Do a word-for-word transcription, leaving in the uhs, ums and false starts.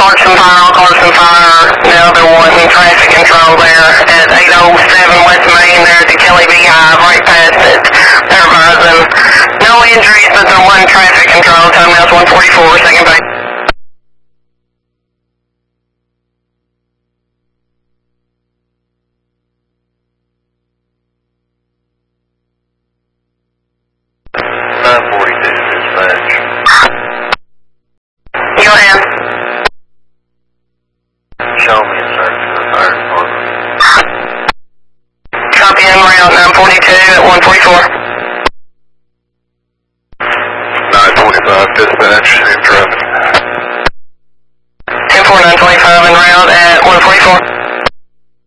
Clarkson Fire, Clarkson Fire, now they're wanting traffic control there at eight oh seven West Main, there at the Kelly Beehive, right past it. They're advising no injuries, but they're wanting traffic control. Time now's one forty-four, second base. nine forty-two, dispatch. Go ahead. Show me a search for the fire department. Copy en route nine forty-two at one forty-four.